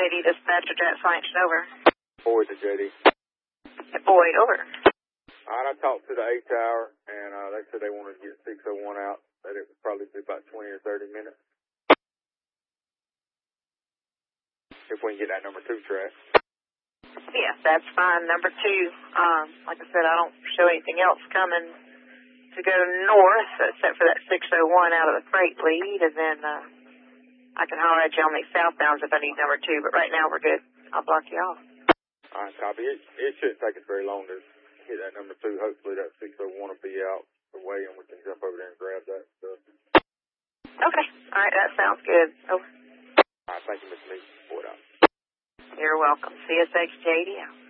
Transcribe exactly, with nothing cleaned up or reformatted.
J D dispatcher, Jet Science, over. Boyd to J D. Boyd, over. All right, I talked to the eight tower, and uh, they said they wanted to get six oh one out, that it would probably be about twenty or thirty minutes. If we can get that number two track. Yeah, that's fine. Number two, um, like I said, I don't show anything else coming to go north except for that six oh one out of the freight lead, and then uh, I can holler at you on these southbounds if I need number two, but right now we're good. I'll block you off. All right, copy. It, it shouldn't take us very long to hit that number two. Hopefully that six oh one will be out the way and we can jump over there and grab that stuff. Okay. All right, that sounds good. Over. All right, thank you, Miss Lee. Boyd out. You're welcome. C S X J D out.